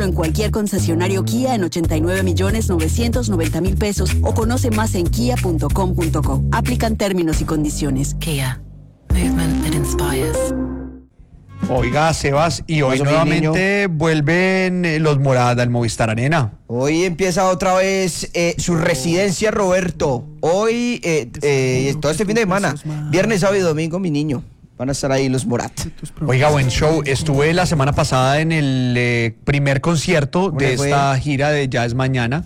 en cualquier concesionario Kia en 89.990.000 pesos o conoce más en kia.com.co. Aplican términos y condiciones. Kia. Movement that inspires. Oiga, Sebas, y hoy nuevamente vuelven los Morada al Movistar Arena. Hoy empieza otra vez su residencia, Roberto. Hoy, todo este fin de semana, viernes, sábado y domingo, mi niño. Van a estar ahí los Morat. Oiga, buen show. Estuve la semana pasada en el primer concierto de esta gira de Ya es Mañana.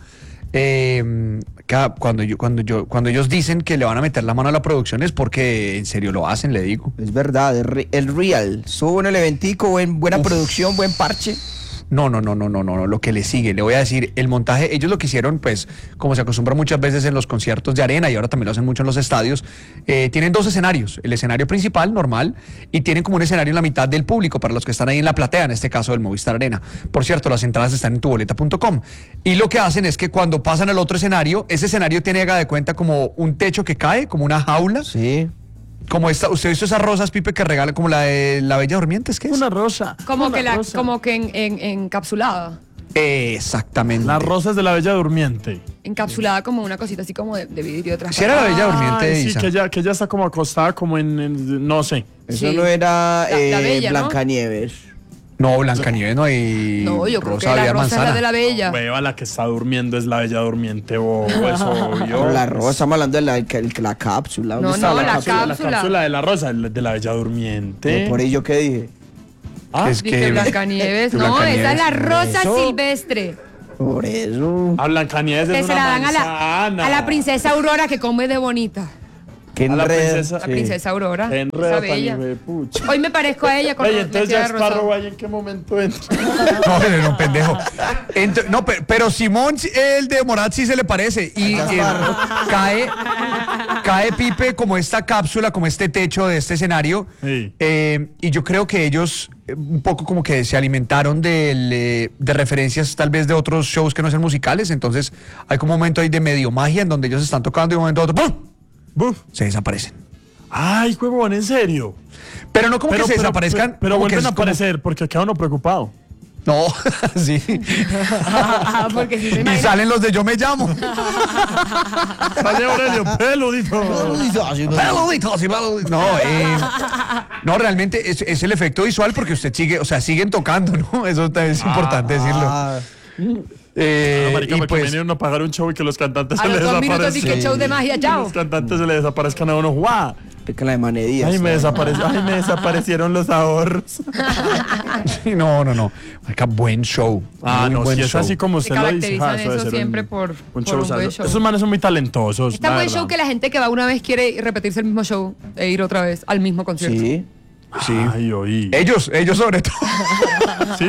Cuando ellos dicen que le van a meter la mano a la producción es porque en serio lo hacen, le digo. Es verdad, el real. Subo en el eventico, buena producción, buen parche. No, lo que le sigue, le voy a decir, el montaje, ellos lo que hicieron, pues, como se acostumbra muchas veces en los conciertos de arena y ahora también lo hacen mucho en los estadios, tienen dos escenarios, el escenario principal, normal, y tienen como un escenario en la mitad del público para los que están ahí en la platea, en este caso del Movistar Arena. Por cierto, las entradas están en tuboleta.com. Y lo que hacen es que cuando pasan al otro escenario, ese escenario tiene, haga de cuenta, como un techo que cae, como una jaula. Sí. Como esta, ¿usted ha visto esas rosas, Pipe, que regala como la de la Bella Durmiente? ¿Es que es? Una rosa. Como que encapsulada. Exactamente. Las rosas de la Bella Durmiente. Encapsulada como una cosita así como de vidrio transparente. Si era la Bella Durmiente, sí, Isa. que ella está como acostada como en no sé. Eso Sí. no era La Bella, Blancanieves. No, Blancanieves no hay. No, yo creo que rosa, la había rosa es la manzana. de la Bella. Hueva, la que está durmiendo es la Bella Durmiente, bobo, eso obvio. Pero la rosa, estamos hablando de la cápsula. ¿Dónde No, está no, la la cápsula? La cápsula de la rosa, de la Bella Durmiente. Por ello, ¿qué dije? Es Dije que Blancanieves. que No, Blancanieves. esa es la rosa Eso. silvestre. Por eso. A Blancanieves Que es se una la dan manzana. a la princesa Aurora que come de bonita. ¿Qué A la enredo? princesa- La Sí. princesa Aurora. Qué Esa enredo tan bella. hijuepucha. Hoy me parezco a ella con Oye, la entonces vestida Jack de rosa. Sparrow, ¿ahí en qué momento entra? No, no, pendejo. No, pero Simón, el de Morat sí se le parece. Y cae Pipe como esta cápsula, como este techo de este escenario. Sí. Y yo creo que ellos un poco como que se alimentaron de referencias tal vez de otros shows que no sean musicales. Entonces hay como un momento ahí de medio magia en donde ellos están tocando y de un momento a otro ¡pum! Buf. Se desaparecen. Ay, huevón, en serio. Pero no como que se desaparezcan. Pero como que vuelven a es como- aparecer porque queda uno preocupado. No, sí. Porque si se Y imagina. salen los de Yo Me Llamo. Sale Aurelio, peludito. No, realmente es el efecto visual porque usted sigue, o sea, siguen tocando, ¿no? Eso también es importante decirlo. Marica, Y porque pues, vinieron a pagar un show y que los cantantes A se los les 2 minutos y desaparezcan. que show de magia, chao. Los cantantes se les desaparezcan a uno. ¡Guau! Explica la de Manedías. Ay, me desaparecieron los ahorros. no. Marica, buen show. Ah, Muy no, buen si es show. así como Se usted lo dice. caracterizan debe eso ser siempre por un showzazo. buen show. Esos manes son muy talentosos. Está la buen verdad. show que la gente que va una vez quiere repetirse el mismo show e ir otra vez al mismo concierto. Sí. Sí. Ay, oí. Ellos sobre todo. Sí,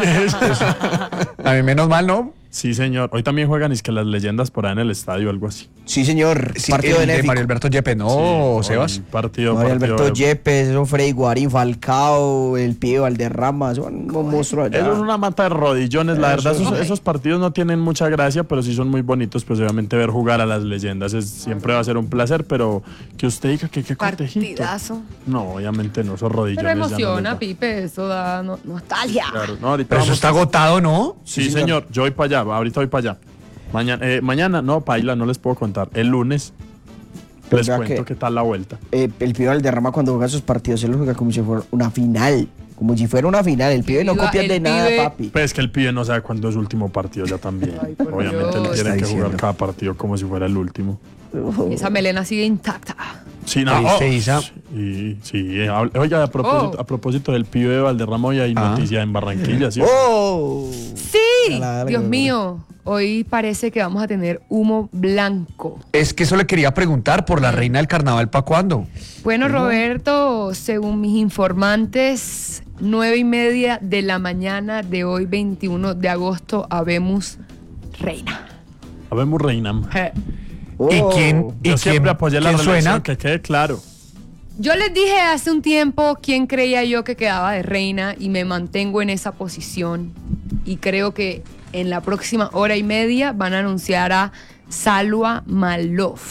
A mí menos mal, ¿no? sí, señor. Hoy también juegan es que las leyendas por ahí en el estadio o algo así. Sí, señor. Sí, Partido el de benéfico. Mario Alberto Yepes, ¿no, Sí, hoy Sebas? Partido. Mario Alberto de- Yepes, eso Freddy Guarín, Falcao, el pibe Valderrama, son un monstruo allá. Eso es una mata de rodillones, la verdad, Eso esos partidos no tienen mucha gracia, pero sí son muy bonitos, pues obviamente ver jugar a las leyendas siempre va a ser un placer, pero que usted diga que qué cortejito. Partidazo. No, obviamente no, esos rodillones. Pero ya no emociona, les da. Pipe, eso da nostalgia. Claro, no, ahorita Pero eso vamos- está agotado, ¿no? Sí, señor, yo voy para allá, ahorita voy para allá. Mañana, no, paila, no les puedo contar. El lunes Pero les vea cuento que- qué tal la vuelta. El pibe Valderrama cuando juega sus partidos, él lo juega como si fuera una final. Como si fuera una final. El pibe no viva copia el de nada, pibe. papi. Pues que el pibe no sabe cuándo es su último partido ya también. Ay, por Obviamente él Dios. tiene Está que jugar diciendo. cada partido como si fuera el último. Esa melena sigue intacta. Sí, no. ¿Viste, Isa? Sí. Oiga, a propósito del pibe de Valderrama, hoy hay noticia en Barranquilla, ¿sí? ¡Oh! Sí, Dale, Dios dale. mío, hoy parece que vamos a tener humo blanco. Es que eso le quería preguntar por la reina del carnaval, ¿para cuándo? Bueno, Roberto, según mis informantes, 9:30 de la mañana de hoy, 21 de agosto, habemos reina. Habemos reina. ¿Y Oh. quién Yo siempre apoyé la quién relación, suena? que quede claro. Yo les dije hace un tiempo quién creía yo que quedaba de reina y me mantengo en esa posición. Y creo que en la próxima hora y media van a anunciar a Salwa Malouf.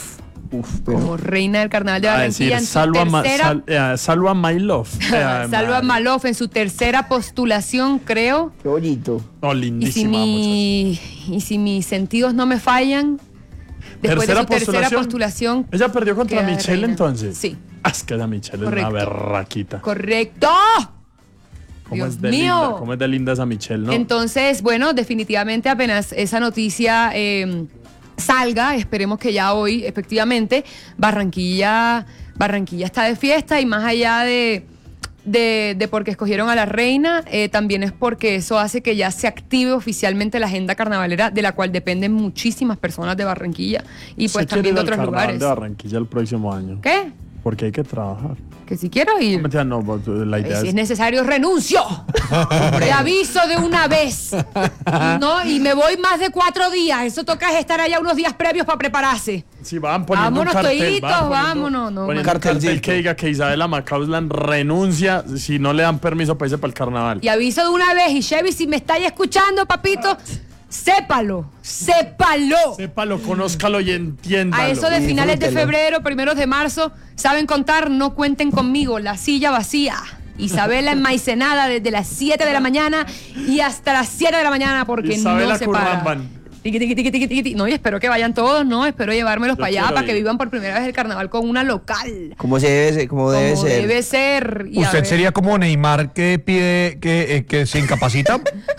como reina del carnaval de A Barranquilla. decir, En su tercera, Salva My Love. Salva Malof en su tercera postulación, creo. Qué bonito. Oh, Y lindísima, y si mis sentidos no me fallan, después de su tercera postulación. Ella perdió contra queda de Michelle reina. entonces. Sí. Es que la Michelle Correcto. es una berraquita. Correcto. ¿Cómo Dios es de mío. linda? ¿Cómo es de linda esa Michelle, no? Entonces, bueno, definitivamente apenas esa noticia salga, esperemos que ya hoy, efectivamente, Barranquilla está de fiesta y más allá de porque escogieron a la reina, también es porque eso hace que ya se active oficialmente la agenda carnavalera de la cual dependen muchísimas personas de Barranquilla y pues ¿Usted también de quiere ir otros al carnaval lugares. de Barranquilla el próximo año? ¿Qué? Porque hay que trabajar. Que si quiero ir. Mentira, no, la idea Si es es... necesario, renuncio. Te aviso de una vez. No, y me voy más de 4 días. Eso toca es estar allá unos días previos para prepararse. Sí, van poniendo Vámonos, un cartel. toditos, van poniendo- vámonos, no, poniendo un cartel cartelcito. que diga que Isabela Macauslan renuncia si no le dan permiso para irse para el carnaval. Y aviso de una vez. Y Chevy, si me estáis escuchando, papito, sépalo. Sépalo, conózcalo y entiéndalo. A eso de finales de Disfrútelo. febrero, primeros de marzo, saben contar, no cuenten conmigo. La silla vacía. Isabela enmaicenada desde las 7 de la mañana y hasta las 7 de la mañana porque Isabela no se para. Curramban. Tiqui, tiqui, tiqui, tiqui, tiqui. No, y espero que vayan todos, ¿no? Espero llevármelos Yo para allá, quiero para que ir. vivan por primera vez el carnaval con una local. Como debe ser. Como debe ser. Y a ¿Usted ver, sería como Neymar que pide que se incapacita?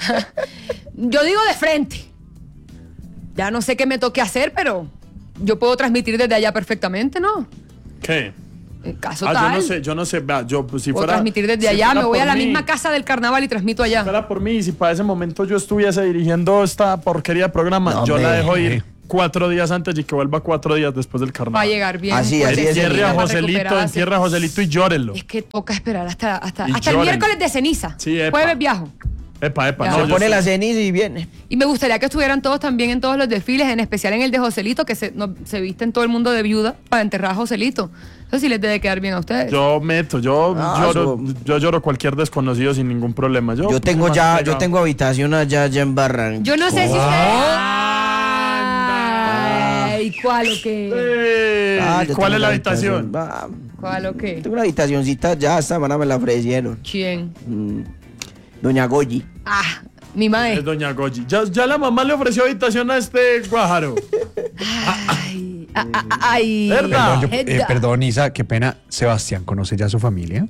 Yo digo de frente. Ya no sé qué me toque hacer, pero yo puedo transmitir desde allá perfectamente, ¿no? ¿Qué? En caso Yo tal. no sé, vea, yo pues, si puedo fuera... transmitir desde si allá, fuera me voy por a la mí, misma casa del carnaval y transmito allá. Si fuera por mí, y si para ese momento yo estuviese dirigiendo esta porquería de programa, No, yo la hombre. dejo ir 4 días antes y que vuelva 4 días después del Va a carnaval. llegar bien. Así, pues, así es, Entierre a para Joselito, recuperarse. entierre a Joselito y llórelo. Es que toca esperar hasta Y el lloren. miércoles de ceniza. Sí, epa. Jueves viajo. Epa, Ya. no, Se yo pone sí- la ceniza y viene. Y me gustaría que estuvieran todos también en todos los desfiles, en especial en el de Joselito, que se viste en todo el mundo de viuda para enterrar a Joselito. Eso sí les debe quedar bien a ustedes. Yo meto, yo Ah, lloro cualquier desconocido sin ningún problema. Yo tengo más ya, pegado. yo tengo habitación allá en Barranquilla. Yo no sé si ustedes... Ay, ¿cuál o qué? Yo ¿Cuál tengo es la habitación? ¿Cuál o qué? Tengo una habitacioncita ya, esta semana me la ofrecieron. ¿Quién? Doña Goyi. Ah, mi madre. Es doña Goyi. Ya la mamá le ofreció habitación a este guajaro. Ay, ¿Verdad? Perdón, Isa, qué pena. Sebastián, ¿conoce ya a su familia?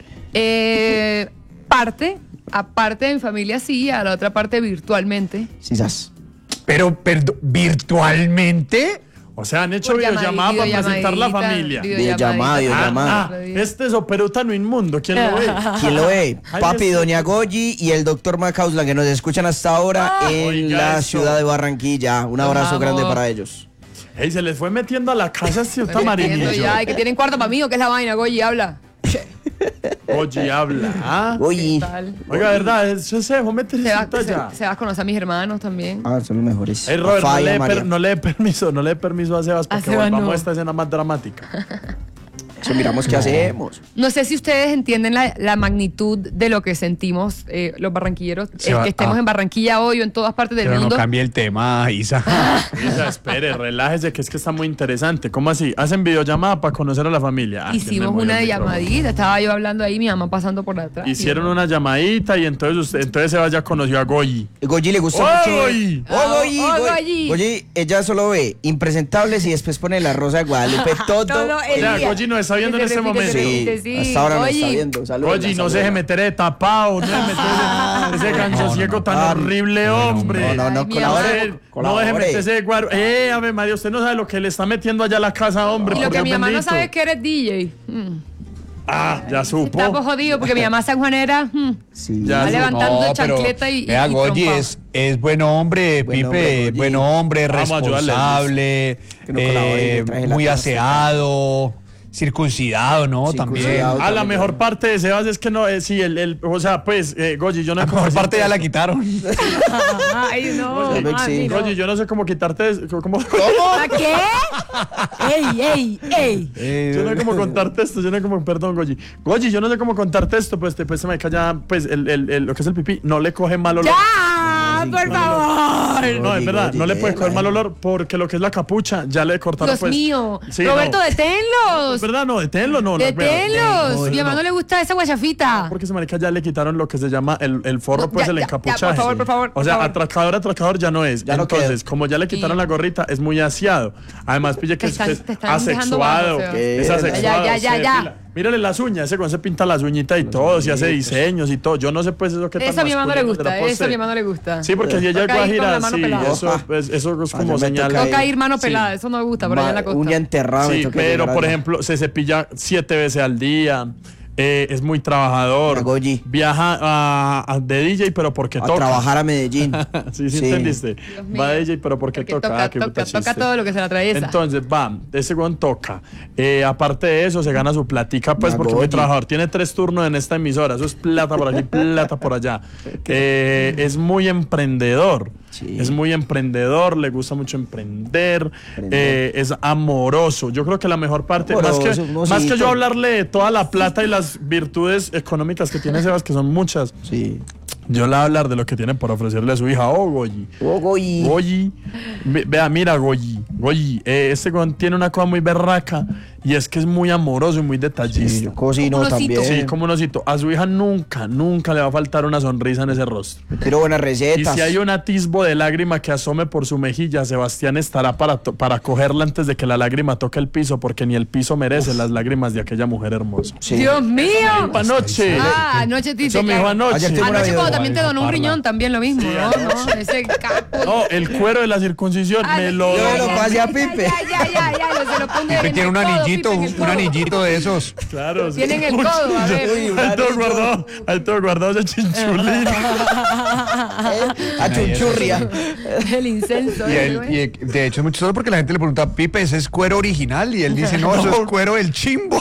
Aparte de mi familia sí, a la otra parte virtualmente. Sisas. Pero, ¿virtualmente? O sea, han hecho Por videollamada para presentar la familia. Videollamada. Este es operutano inmundo, ¿quién lo ve? ¿Quién lo ve? Ay, Papi, eso. Doña Goyi y el doctor Macauslan que nos escuchan hasta ahora en Oiga la eso. ciudad de Barranquilla. Un abrazo Vamos. grande para ellos. Ey, se les fue metiendo a la casa este Entiendo tamarinillo. ya, y que tienen cuarto para mí, ¿o qué es la vaina? Goyi, habla. Goyi habla. ¿Ah? Goyi. Tal. Oiga, ¿verdad? Eso se dejó meter Se va, allá. se va a conocer a mis hermanos también. Ah, son los mejores. Ey, Robert, Falla, María. no le dé permiso a Sebas para que Sebas volvamos no. a esta escena más dramática. Eso miramos qué hacemos. No sé si ustedes entienden la magnitud de lo que sentimos los barranquilleros, que estemos en Barranquilla hoy o en todas partes del Pero no mundo. cambie el tema, Isa. Isa, espere, relájese, que es que está muy interesante. ¿Cómo así? ¿Hacen videollamada para conocer a la familia? Hicimos una llamadita, estaba yo hablando ahí, mi mamá pasando por atrás. Hicieron una llamadita y entonces Sebas ya conoció a Goyi. Goyi le gusta ¡Oh, mucho. Goyi! Goyi! Goyi! Goyi, ella solo ve impresentables y después pone la rosa de Guadalupe todo. Todo el O sea, día. Goyi nos está viendo en Que se este repite, momento. se Sí, repite, sí. hasta ahora nos Goyi. está viendo. Saludos. Goyi, no se deje meter de tapado, no se mete ese ganchosiego tan horrible, hombre. No, Ay, mi colabore. No deje colabore. meterse de guaro. Ave María, usted no sabe lo que le está metiendo allá a la casa, hombre. Y lo por que Dios mi mamá no bendito. sabe es que eres DJ. Ya supo. Estamos jodidos porque mi mamá sanjuanera Sí. Ya. va levantando No, pero chancleta y vea, Goyi trompa. es buen hombre, Buen Pipe, hombre, Goyi. buen hombre, Vamos a ayudarle, responsable, Que no colabore y le traje la muy casa. aseado, circuncidado, ¿no? También. Circuncidado. A la mejor parte de Sebas es que no, sí, o sea, pues, Goyi, yo no La sé cómo mejor parte ya la decirte quitaron. Ay, no, Goyi, mami, no. Goyi, yo no sé cómo quitarte, cómo, ¿A qué? ¡Ey! yo no sé cómo contarte esto, yo no sé cómo, perdón, Goyi. Goyi, yo no sé cómo contarte esto, pues se me calla, pues, lo que es el pipí, no le coge malo. ¡Ya! ¡Por favor! no, es verdad, no le puede coger mal olor porque lo que es la capucha ya le cortaron. Dios pues, mío. sí, Roberto, no. deténlos. Es verdad, no, deténlo, no. Deténlos. Mi mamá no le gusta esa guachafita. Porque ese marica ya le quitaron lo que se llama el forro, No, pues ya, el ya, encapuchaje. ya, por favor, O sea, por favor. atracador ya no es. Ya no Entonces, queda. como ya le quitaron Sí. la gorrita, es muy aseado. Además, pille que Te están es dejando asexuado. bajo, Es Seba. asexuado. Ya. se depila. Mírale las uñas, ese con se pinta las uñitas y todo, se hace diseños y todo. Yo no sé pues eso que tan Eso a mi mamá no le masculino gusta, será eso a mi posee. mamá no le gusta. Sí, porque si ella Toca llegó a ir con la girar, mano sí, pelada. eso es como me señal. toca Toca ir mano Sí. pelada, eso no me gusta, por allá en la costa. Uña enterrada. me Sí, toca pero llegar por allá. ejemplo, se cepilla 7 veces al día. Es muy trabajador. La Goyi. Viaja de DJ, pero porque A toca. trabajar a Medellín. Sí, Sí. entendiste. Dios mío. Va de DJ, pero porque Porque toca. Ah, qué puta toca chiste. todo lo que se le atraviesa. Entonces, va, ese weón toca. Aparte de eso, se gana su platica, pues, La porque es muy Goyi. trabajador. Tiene 3 turnos en esta emisora. Eso es plata por aquí, plata por allá. Es muy emprendedor. Sí. Es muy emprendedor, le gusta mucho emprender. Es amoroso. Yo creo que la mejor parte, Amoroso, más que hermosito. yo hablarle de toda la plata y las virtudes económicas que tiene Sebas, que son muchas, Sí. yo le voy a hablar de lo que tiene por ofrecerle a su hija. Oh, Goyi. Goyi. Goyi, vea, mira, Goyi, este weón tiene una cosa muy berraca y es que es muy amoroso y muy Sí, detallista. yo cocino Un osito. también. Sí, como un osito. A su hija nunca le va a faltar una sonrisa en ese rostro. Tiro buenas Y recetas. si hay un atisbo de lágrima que asome por su mejilla, Sebastián estará para cogerla antes de que la lágrima toque el piso, porque ni el piso merece las lágrimas de aquella mujer hermosa. Sí. Dios mío. Anoche. Ah, anoche te Eso me dijo anoche. Ayer tengo una Anoche cuando video. también te donó un riñón, también lo mismo, ¿no? No, ese capo. No, el cuero de la circuncisión Ah, me lo Yo donó. lo pasé a Pipe. Ya, se lo pone Pipe en tiene el un codo, anillito, Pipe, en el un codo. anillito de esos. Claro, sí. Tiene en el codo, a ver. Uy, un Ahí todo guardado ese chinchulín. A chunchurria. El incenso. De hecho es muy chistoso porque la gente le pregunta, Pipe, ¿ese es cuero original? Y él dice, no, eso es cuero del chimbo.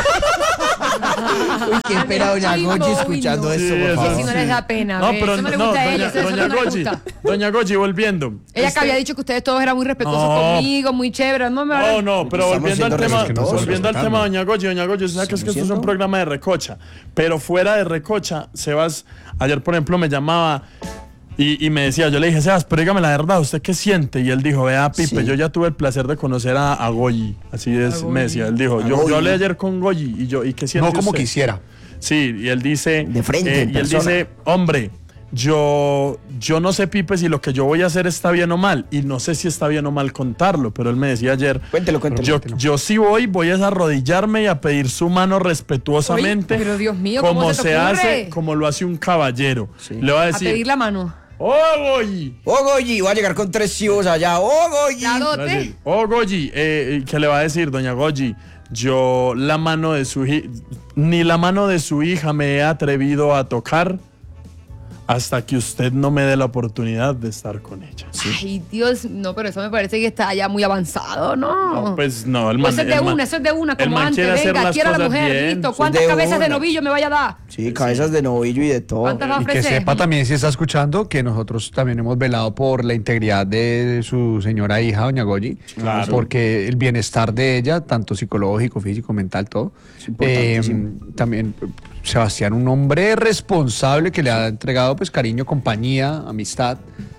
Uy, qué pena doña Chimbo, Goyi escuchando uy, no. esto, Sí, por eso favor. Si no les da pena. No, ve, pero eso no le no, gusta a ella, eso doña no le Goyi, gusta. doña Goyi, volviendo. Ella que había dicho que ustedes todos eran muy respetuosos No. conmigo, muy chéveres. No, me No, pero Estamos volviendo al siendo tema, respetuosos, volviendo al respetando. tema, doña Goyi, usted sabe que es que esto es un siendo? programa de recocha, pero fuera de recocha, Sebas, ayer por ejemplo me llamaba y me decía, yo le dije, Sebas, pero dígame la verdad, ¿usted qué siente? Y él dijo, vea, Pipe, Sí. yo ya tuve el placer de conocer a Goyi, así es, me decía, él dijo, A yo Goyi. hablé ayer con Goyi ¿y qué siente No como usted? quisiera. Sí, y él dice, De frente, en y él persona. dice, hombre, yo no sé, Pipe, si lo que yo voy a hacer está bien o mal, y no sé si está bien o mal contarlo, pero él me decía ayer, Cuéntelo. yo sí voy a arrodillarme y a pedir su mano respetuosamente, Oye, pero Dios mío, ¿cómo como se te se ocurre? hace, como lo hace un caballero. Le va a A decir, pedir la mano. ¡Oh, Goyi! Oh, Goyi, voy a llegar con 3 chivos allá. Oh, Goyi. La Le va a dote. decir, oh, Goyi, ¿qué le va a decir, doña Goyi? Yo la mano de su hija, ni la mano de su hija me he atrevido a tocar hasta que usted no me dé la oportunidad de estar con ella. Ay, Dios, no, pero eso me parece que está ya muy avanzado, ¿no? No, pues no, el man. Pues eso es de el man- una, eso es de una, el como man antes, quiere hacer venga, las quiera la cosas mujer, bien, listo. eso es ¿Cuántas de cabezas de una. novillo me vaya a dar? Sí, cabezas de novillo y de todo. ¿Cuántas va a Y que ofrecer? sepa también, si está escuchando, que nosotros también hemos velado por la integridad de su señora hija, doña Goyi, Claro. porque el bienestar de ella, tanto psicológico, físico, mental, todo. Es importantísimo. También Sebastián, un hombre responsable que le ha entregado pues cariño, compañía, amistad.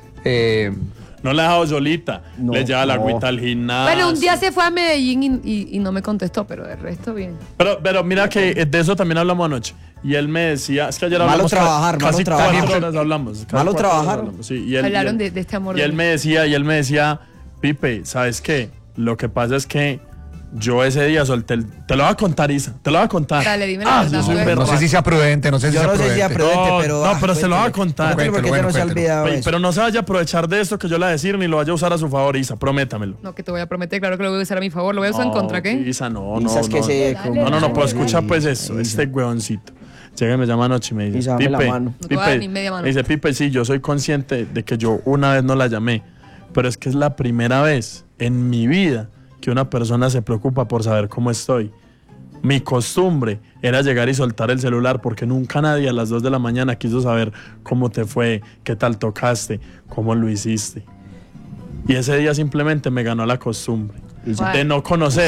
No la ha dejado solita. No, le lleva la no. agüita al gimnasio. Bueno, un día se fue a Medellín y no me contestó, pero el resto bien. Pero mira que de eso también hablamos anoche. Y él me decía, es que ayer Malo hablamos trabajar, malo casi trabajar. 4 horas hablamos. casi Malo 4 horas trabajar. hablamos, sí, y él- Hablaron y él- de este amor Y de él mí. me decía, Pipe, ¿sabes qué? Lo que pasa es que yo ese día solté te lo voy a contar, Isa, te lo voy a contar. Dale, dime la verdad, yo soy tú eres- berraco. No sé si sea prudente, no sé si Yo sea no sé si sea prudente. prudente, pero. No, pero se lo voy a contar. Cuéntelo porque Cuéntelo, ya no se ha cuéntelo. olvidado Pe- eso. Pero no se vaya a aprovechar de esto que yo le voy a decir ni lo vaya a usar a su favor, Isa, prométamelo. No, que te voy a prometer, claro que lo voy a usar a mi favor. ¿Lo voy a usar en contra, qué? Isa, no. Isa, es que no. se- No, pues escucha pues Isa. eso, este huevoncito. Llega y me llama anoche y me dice, Isa, dame la mano. No te voy a dar ni media mano. me dice, Pipe, sí, yo soy consciente de que yo una vez no la llamé, pero es que es la primera vez en mi vida que una persona se preocupa por saber cómo estoy. Mi costumbre era llegar y soltar el celular porque nunca nadie a las 2 de la mañana quiso saber cómo te fue, qué tal tocaste, cómo lo hiciste. Y ese día simplemente me ganó la costumbre Isa. de no conocer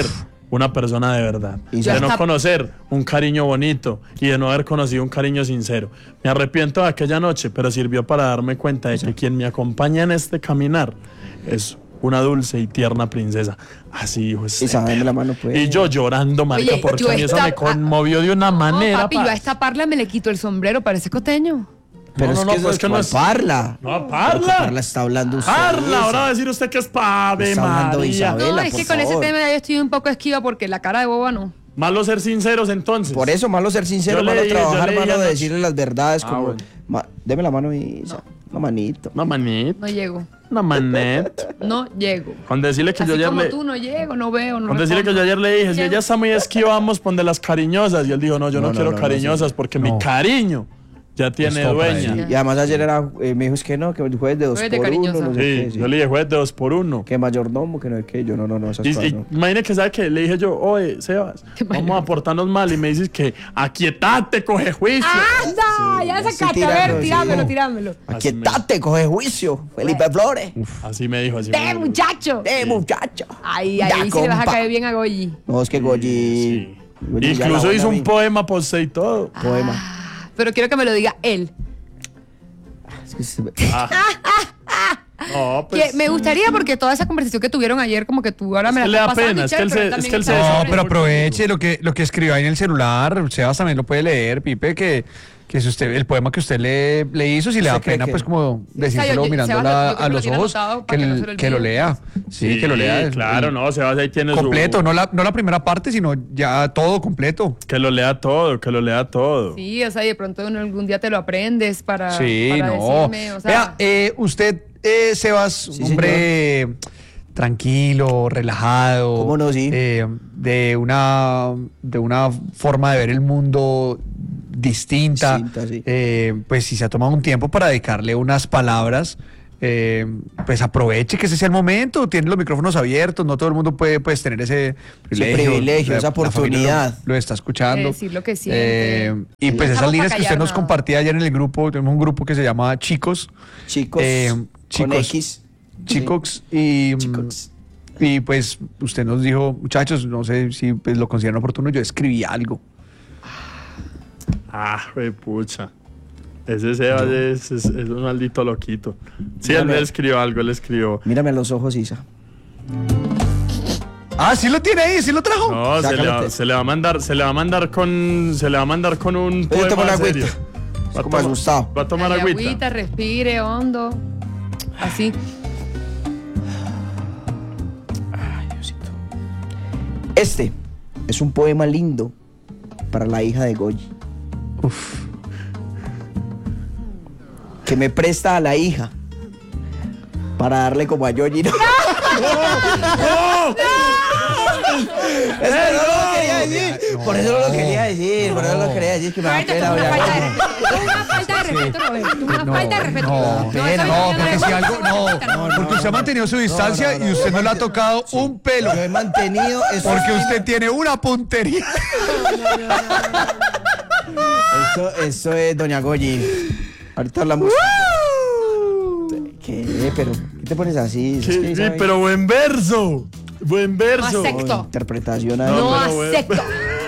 una persona de verdad. Y De no hasta- conocer un cariño bonito y de no haber conocido un cariño sincero. Me arrepiento de aquella noche, pero sirvió para darme cuenta de que quien me acompaña en este caminar es una dulce y tierna princesa. Así dijo este Isa, dame perro. la mano, pues. Y yo llorando, marica, Oye, porque yo a mí eso esta- me conmovió de una No, manera. papi, yo a parce. esta parla me le quito el sombrero, parece costeño. Pero No, es no, que no, pues es que no es- Parla. No, Porque Parla. Parla está hablando usted. Parla, ahora va a decir usted que es Pave Está hablando María. Isabel. No, Vela, es que por con ese favor. tema ya yo estoy un poco esquiva porque la cara de boba no. Malo ser sinceros entonces. Por eso, malo ser sincero, Yo le malo dije- yo trabajar, le dije malo de anoche. decirle las verdades. Ah, Como, bueno. Deme la mano, Isa. No, manito. Una manita, No llego. una maneta. No llego. Con decirle que Así yo ayer como le... tú no llego, no veo, no Con decirle que yo respondo. ayer le dije, si Llego. ella está muy esquiva, vamos pon de las cariñosas. Y él dijo, no, yo no, No, no, quiero no, no, cariñosas porque mi No. cariño ya tiene Stop dueña. ahí. Y además ayer me dijo, es que no, que el jueves de 2 Jueves de por 1, cariñosa. no sé Sí, qué. Sí. yo le dije, juez de 2x1. Que mayordomo, que no es que yo, no, esas Y, cosas no. imagine que, ¿sabe qué? Le dije yo, oye, Sebas, vamos a portarnos mal. Y me dices que, aquietate, coge juicio. ¡Anda! Ya así sacaste, a tirando, ver, sí. tirámelo, tirámelo. Aquietate, coge juicio, Felipe Flores. Así me dijo, así me dijo. Muchacho! Muchacho. Ay, Ya, ahí sí le vas a compa. caer bien a Goyi. No, es que Goyi... Sí. Goyi ya Incluso la hizo buena un poema, posté y todo. poema. Pero quiero que me lo diga él. Es que se- No, pues... Que me gustaría porque toda esa conversación que tuvieron ayer, como que tú ahora me Es la que le estás da pasando pena, y es que chévere, él pero se- él también es que él está se No, chévere. pero aproveche lo que escribió ahí en el celular. Sebas también lo puede leer, Pipe, que si usted, el poema que usted le hizo, si le da ¿Usted cree pena, que- pues como decírselo Sebas, mirándola yo creo a que lo los tiene ojos, anotado para que no se lo que lo olvide. lea. Sí, que lo lea. Claro, no, Sebas ahí tiene Completo, su... no la primera parte, sino ya todo completo. Que lo lea todo, que lo lea todo. Sí, o sea, y de pronto algún día te lo aprendes para, Sí, para no. decirme, o sea, Vea, usted, Sebas, un hombre tranquilo, relajado. ¿Cómo no? Sí. De una forma de ver el mundo distinta. Distinta, sí. Pues si se ha tomado un tiempo para dedicarle unas palabras, pues aproveche que ese sea el momento. Tiene los micrófonos abiertos, no todo el mundo puede pues, tener ese privilegio. esa La familia oportunidad. lo está escuchando. Decir lo que siente. Y pues No esas estamos líneas pa' que usted callar nos nada. compartía ayer en el grupo, tenemos un grupo que se llama Chicos. Chicos, con Chicos. X. Chicos y, Chicos. y pues usted nos dijo, muchachos, no sé si pues, lo consideran oportuno, yo escribí algo. Ah, güey, pucha. Ese Sebas es un maldito loquito. Sí, él Dígame. le escribió algo, él escribió. Mírame a los ojos, Isa. Ah, sí lo tiene ahí, sí lo trajo. No, Sácalo, se le va a mandar con un Oye, toma poema una serio. agüita. Va a como tomar- asustado. Va a tomar Dale agüita. respire hondo. Así. Este es un poema lindo para la hija de Goyi. Que me presta a la hija para darle como a Yoyi. ¿No? Eso no lo quería decir. Por eso no lo quería decir. Por eso no lo quería decir. Que me da Roberto, pena. esto es una falta de respeto, Roberto. Esto es una falta de respeto. No, porque si algo, porque usted ha mantenido su distancia y usted no le ha tocado un pelo. Yo he mantenido eso. Porque usted tiene una puntería. Eso es Doña Goyi. Ahorita hablamos. ¿Qué? Pero, ¿qué te pones así? Es que Sí, esa pero buen verso. Buen verso. No acepto. interpretación ahí. No pero bueno. acepto.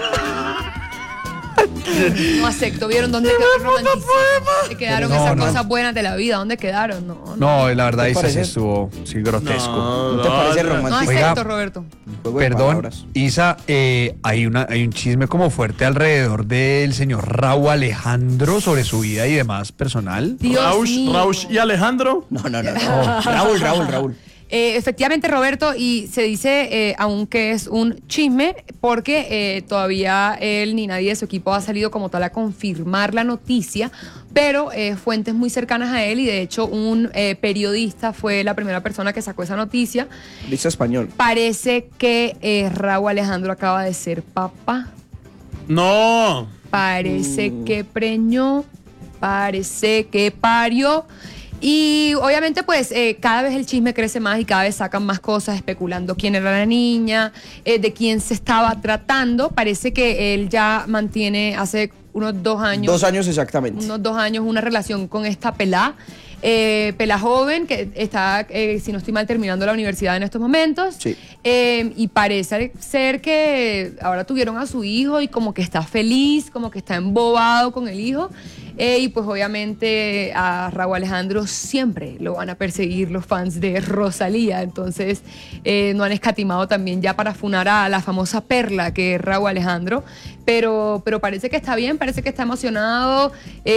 No acepto. ¿Vieron dónde quedó el romanticismo? ¿Dónde quedaron No, esas no. cosas buenas de la vida? ¿Dónde quedaron? No, no. No, la verdad, ¿Te Isa sí parece? estuvo sí, grotesco. ¿No te parece No romántico? Oiga, acepto, Roberto. Juego de Perdón, palabras. Isa, hay un chisme como fuerte alrededor del señor Raúl Alejandro sobre su vida y demás personal. Dios mío. Rausch y Alejandro. No. Raúl. Efectivamente, Roberto, y se dice aún que es un chisme porque todavía él ni nadie de su equipo ha salido como tal a confirmar la noticia, pero fuentes muy cercanas a él y de hecho un periodista fue la primera persona que sacó esa noticia. Dice español. Parece que Raúl Alejandro acaba de ser papá. No. Parece que preñó, parece que parió. Y obviamente pues cada vez el chisme crece más y cada vez sacan más cosas especulando quién era la niña, de quién se estaba tratando. Parece que él ya mantiene hace unos 2 años. 2 años exactamente. Unos 2 años una relación con esta pelá. Pela joven, que está, si no estoy mal, terminando la universidad en estos momentos. Sí. Y parece ser que ahora tuvieron a su hijo y como que está feliz, como que está embobado con el hijo. Y pues obviamente a Rauw Alejandro siempre lo van a perseguir los fans de Rosalía. Entonces no han escatimado también ya para funar a la famosa perla que es Rauw Alejandro. Pero parece que está bien, parece que está emocionado.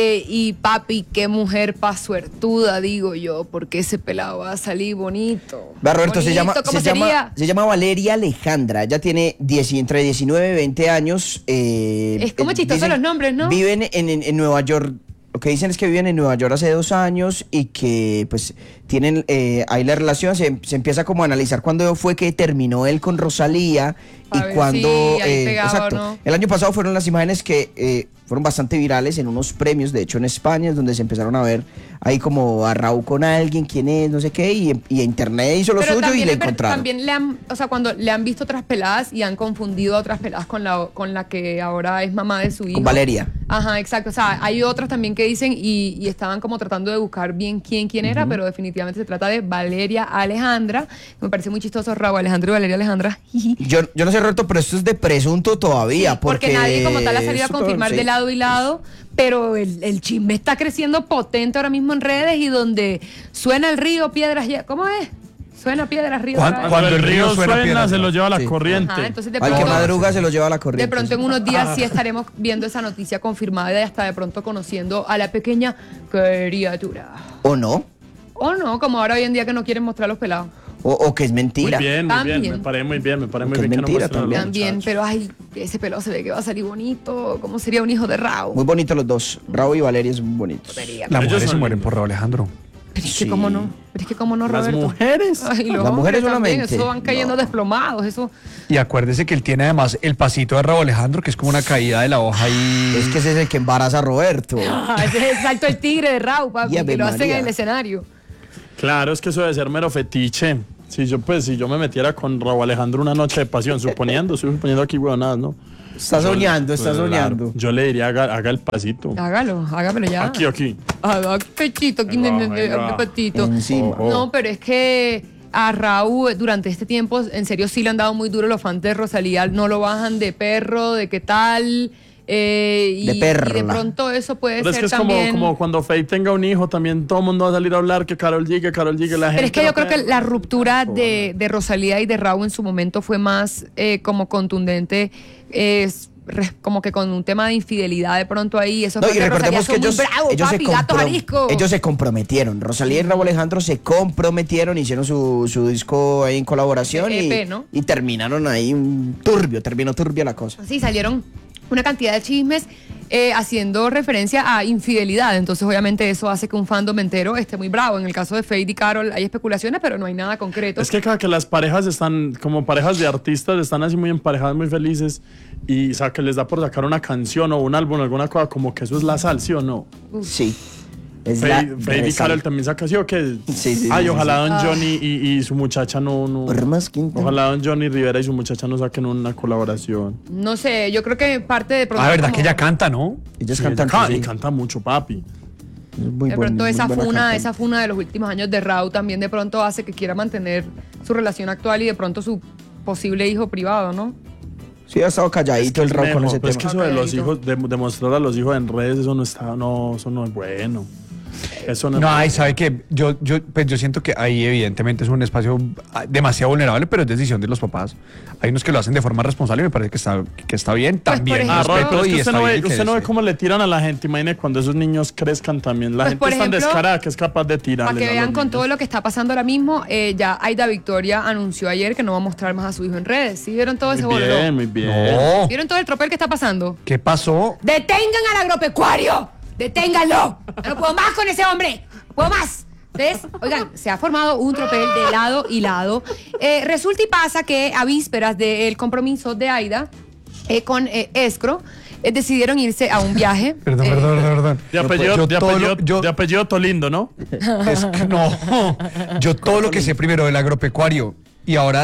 Y papi, qué mujer pa' suertuda, digo yo, porque ese pelado va a salir bonito. Va, Roberto, Bonito, ¿cómo sería? se llama Valeria Alejandra. Ella tiene entre 19 y 20 años. Es como chistoso los nombres, ¿no? Viven en Nueva York. Lo que dicen es que viven en Nueva York hace 2 años y que pues tienen ahí la relación, se empieza como a analizar cuándo fue que terminó él con Rosalía A ver y cuándo... si ahí pegaba o exacto. no. El año pasado fueron las imágenes que fueron bastante virales en unos premios, de hecho en España, es donde se empezaron a ver ahí como a Rauw con alguien, quién es, no sé qué, y internet hizo lo Pero suyo y también le encontraron. También cuando le han visto otras peladas y han confundido a otras peladas con la que ahora es mamá de su hijo. Con Valeria. Ajá, exacto. O sea, hay otras también que dicen y estaban como tratando de buscar bien quién era, pero definitivamente se trata de Valeria Alejandra. Me parece muy chistoso Rauw Alejandro y Valeria Alejandra. Yo no sé, Roberto, pero esto es de presunto todavía. Sí, porque nadie como tal ha salido a esto confirmar sí. de lado y lado, pero el chisme está creciendo potente ahora mismo en redes y donde suena el río, piedras... ¿Cómo es? Suena piedras, río... Cuando el río suena, piedra, se lo lleva la Sí. corriente. Ajá, entonces de Al que pronto, madruga se lo lleva a la corriente. de pronto en unos días sí estaremos viendo esa noticia confirmada y hasta de pronto conociendo a la pequeña criatura. ¿O no? O no, como ahora hoy en día que no quieren mostrar los pelados. O que es mentira. Muy bien, También. me parece muy bien, Porque es que no mentira muestren a los también. También, muchachos. pero ay, ese pelado se ve que va a salir bonito. ¿Cómo sería un hijo de Rauw? Muy bonitos los dos. Rauw y Valeria son bonitos. Las Ellos mujeres se son mueren lindos. por Rauw Alejandro. Pero es Sí. que cómo no, pero es que cómo no, Las Roberto. mujeres. Ay, los Las mujeres hombres también, solamente. eso van cayendo No. desplomados, eso. Y acuérdese que él tiene además el pasito de Rauw Alejandro, que es como una caída de la hoja y... Es que ese es el que embaraza a Roberto. Ese es el salto del tigre de Rauw, papi, Y Ave que lo hacen María. en el escenario. Claro, es que eso debe ser mero fetiche. Si yo me metiera con Rauw Alejandro una noche de pasión, estoy suponiendo aquí huevonadas, ¿no? Está soñando, está Claro, soñando. yo le diría, haga el pasito. Hágamelo ya. Aquí. Haga pechito, aquí Venga, va. pechito. Encima. Oh. No, pero es que a Rauw durante este tiempo, en serio, sí le han dado muy duro los fans de Rosalía. No lo bajan de perro, de qué tal. De perla. Y de pronto eso puede Pero es ser que es también... como cuando Faye tenga un hijo, también todo el mundo va a salir a hablar que Karol G, la gente. Pero es que yo no creo que puede- la ruptura de Rosalía y de Rauw en su momento fue más como contundente, como que con un tema de infidelidad de pronto ahí. Eso No, fue y que Rosalía recordemos que son muy ellos, bravos, ellos, papi, gato arisco. ellos se comprometieron. Rosalía y Rauw Alejandro se comprometieron, hicieron su disco ahí en colaboración EP, y, ¿no? y terminaron ahí terminó turbia la cosa. Sí, salieron una cantidad de chismes haciendo referencia a infidelidad. Entonces, obviamente, eso hace que un fandom entero esté muy bravo. En el caso de Feid y Karol hay especulaciones, pero no hay nada concreto. Es que cada que las parejas están, como parejas de artistas, están así muy emparejadas, muy felices, y que les da por sacar una canción o un álbum, alguna cosa, como que eso es la sal, ¿sí o no? Sí. Es la Faye y resal. Karol también saca, ¿sí o qué? Sí, Ay, sí, ojalá sí. Don Johnny y su muchacha no... Por más que Ojalá Don Johnny Rivera y su muchacha no saquen una colaboración. No sé, yo creo que parte de pronto... Ah, verdad como- que ella canta, ¿no? ellos Sí, cantan ella sí. y canta mucho, papi. Es muy De buen- pronto muy esa buena cantante. esa funa de los últimos años de Rauw también de pronto hace que quiera mantener su relación actual y de pronto su posible hijo privado, ¿no? Sí, ha estado calladito el Rauw con ese Pero es que tema. eso de los Calladito. hijos, de mostrar a los hijos en redes, eso no es bueno. Eso no es No, bueno. ay, sabe que pues yo siento que ahí evidentemente es un espacio demasiado vulnerable, pero es decisión de los papás. Hay unos que lo hacen de forma responsable y me parece que está bien. Pues, También por Ah, ejemplo, Robert, pero es respeto que y usted está no ve, bien que usted no ve se- cómo le tiran a la gente. Imagine cuando esos niños crezcan también. La Pues, gente por es tan ejemplo, descarada que es capaz de Para tirarles que a los vean con niños. todo lo que está pasando ahora mismo, ya Aida Victoria anunció ayer que no va a mostrar más a su hijo en redes. ¿Sí vieron todo ese Muy bien, bolero? muy bien. No. ¿Vieron todo el tropel que está pasando? ¿Qué pasó? ¡Detengan al agropecuario! ¡Deténganlo! No puedo más con ese hombre. No puedo más. Entonces, oigan, se ha formado un tropel de lado y lado. Resulta y pasa que a vísperas del compromiso de Aida con Escro, decidieron irse a un viaje. Perdón. De apellido, Yo de todo apellido, lo- yo- de apellido Tolindo, ¿no? Es que no. Yo todo lo que sé primero del agropecuario y ahora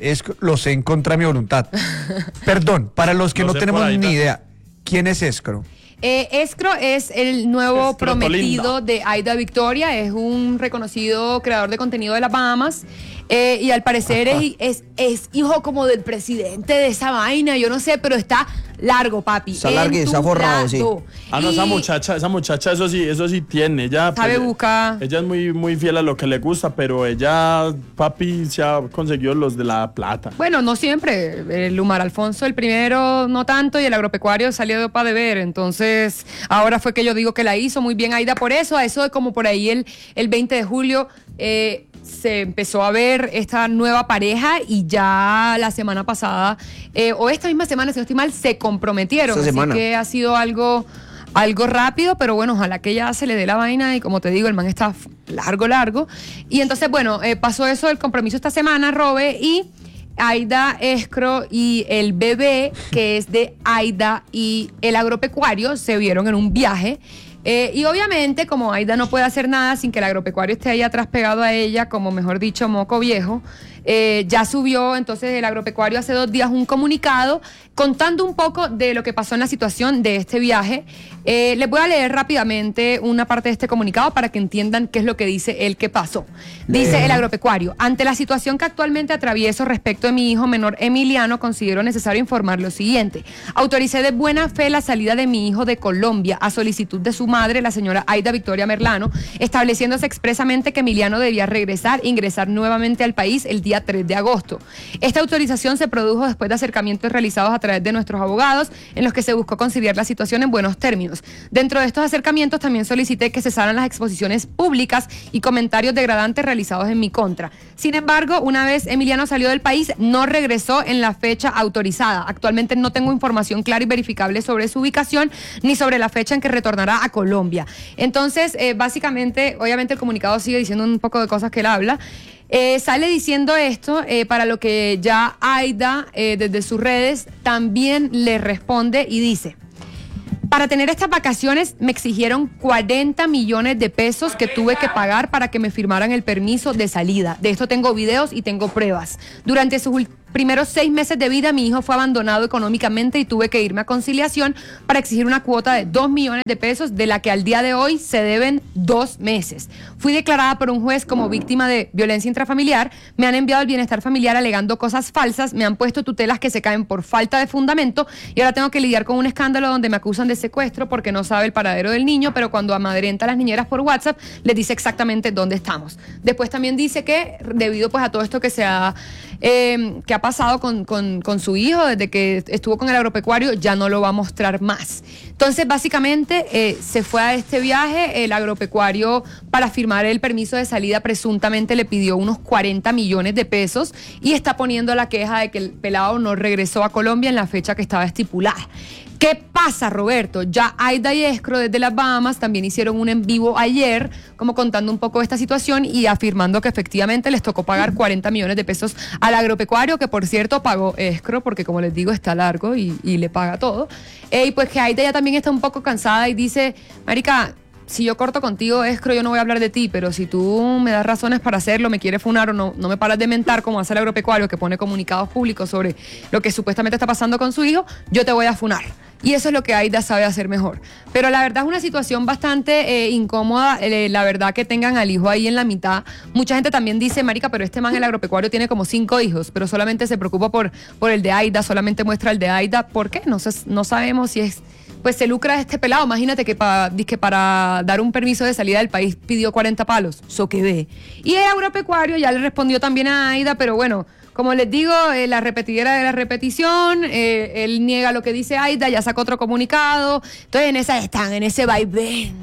lo sé en contra de mi voluntad. Perdón, para los que Lo no sé tenemos por ahí, ni ¿no? idea, ¿quién es Escro? Escro es el nuevo Escrotolinda. prometido de Aida Victoria, es un reconocido creador de contenido de las Bahamas. Y al parecer es hijo como del presidente de esa vaina, yo no sé, pero está largo, papi. Está largo y está forrado, sí. No, Y esa muchacha, eso sí tiene. Ella, sabe buscar. Ella es muy, muy fiel a lo que le gusta, pero ella, papi, se ha conseguido los de la plata. Bueno, no siempre. El Lumar Alfonso, el primero, no tanto, y el agropecuario salió para deber. Entonces, ahora fue que yo digo que la hizo muy bien Aida por eso. A eso de como por ahí el 20 de julio se empezó a ver esta nueva pareja y ya la semana pasada, o esta misma semana, si no estoy mal, se comprometieron. Esta Así semana. que ha sido algo rápido, pero bueno, ojalá que ya se le dé la vaina y como te digo, el man está largo. Y entonces, bueno, pasó eso del compromiso esta semana, Robe, y Aida, Escro y el bebé, que es de Aida y el agropecuario, se vieron en un viaje. Y obviamente, como Aida no puede hacer nada sin que el agropecuario esté ahí atrás pegado a ella, como mejor dicho, moco viejo, ya subió entonces el agropecuario hace 2 días un comunicado contando un poco de lo que pasó en la situación de este viaje. Les voy a leer rápidamente una parte de este comunicado para que entiendan qué es lo que dice el que pasó. Dice el agropecuario: ante la situación que actualmente atravieso respecto de mi hijo menor Emiliano, considero necesario informar lo siguiente. Autoricé de buena fe la salida de mi hijo de Colombia a solicitud de su madre, la señora Aida Victoria Merlano, estableciéndose expresamente que Emiliano debía ingresar nuevamente al país el día 3 de agosto. Esta autorización se produjo después de acercamientos realizados a través de nuestros abogados, en los que se buscó conciliar la situación en buenos términos. Dentro de estos acercamientos también solicité que cesaran las exposiciones públicas y comentarios degradantes realizados en mi contra. Sin embargo, una vez Emiliano salió del país, no regresó en la fecha autorizada. Actualmente no tengo información clara y verificable sobre su ubicación ni sobre la fecha en que retornará a Colombia. Entonces, básicamente, obviamente el comunicado sigue diciendo un poco de cosas que él habla. Sale diciendo esto, para lo que ya Aida, desde sus redes, también le responde y dice: para tener estas vacaciones me exigieron 40 millones de pesos que tuve que pagar para que me firmaran el permiso de salida. De esto tengo videos y tengo pruebas. Durante sus primeros 6 meses de vida, mi hijo fue abandonado económicamente y tuve que irme a conciliación para exigir una cuota de 2 millones de pesos, de la que al día de hoy se deben 2 meses. Fui declarada por un juez como víctima de violencia intrafamiliar, me han enviado al bienestar familiar alegando cosas falsas, me han puesto tutelas que se caen por falta de fundamento y ahora tengo que lidiar con un escándalo donde me acusan de secuestro porque no sabe el paradero del niño, pero cuando amadrenta a las niñeras por WhatsApp les dice exactamente dónde estamos. Después también dice que debido pues a todo esto que se ha que ha pasado con su hijo desde que estuvo con el agropecuario, ya no lo va a mostrar más. Entonces, básicamente, se fue a este viaje. El agropecuario, para firmar el permiso de salida, presuntamente le pidió unos 40 millones de pesos y está poniendo la queja de que el pelado no regresó a Colombia en la fecha que estaba estipulada. ¿Qué pasa, Roberto? Ya Aida y Escro desde las Bahamas también hicieron un en vivo ayer, como contando un poco de esta situación y afirmando que efectivamente les tocó pagar 40 millones de pesos al agropecuario, que por cierto pagó Escro, porque como les digo está largo y le paga todo. Y pues que Aida ya también está un poco cansada y dice: marica, si yo corto contigo, Escro, yo no voy a hablar de ti, pero si tú me das razones para hacerlo, me quieres funar o no me paras de mentar como hace el agropecuario, que pone comunicados públicos sobre lo que supuestamente está pasando con su hijo, yo te voy a funar. Y eso es lo que Aida sabe hacer mejor. Pero la verdad es una situación bastante incómoda, la verdad, que tengan al hijo ahí en la mitad. Mucha gente también dice: marica, pero este man, el agropecuario, tiene como 5 hijos, pero solamente se preocupa por el de Aida, solamente muestra el de Aida. ¿Por qué? No sabemos si es... Pues se lucra este pelado. Imagínate que para dar un permiso de salida del país pidió 40 palos. So que ve. Y el agropecuario ya le respondió también a Aida, pero bueno, como les digo, la repetidera de la repetición, él niega lo que dice Aida, ya sacó otro comunicado. Entonces en esa están, en ese vaivén.